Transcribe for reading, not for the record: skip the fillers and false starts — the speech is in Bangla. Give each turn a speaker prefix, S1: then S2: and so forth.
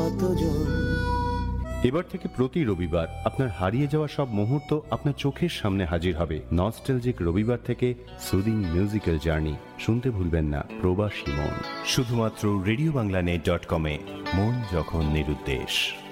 S1: কতজন।
S2: এবার থেকে প্রতি রবিবার আপনার হারিয়ে যাওয়া সব মুহূর্ত আপনার চোখের সামনে হাজির হবে। নস্টালজিক রবিবার থেকে সুদিং মিউজিক্যাল জার্নি শুনতে ভুলবেন না। প্রবাসী মন, শুধুমাত্র রেডিও বাংলা net.com-এ। মন যখন নিরুদ্দেশ।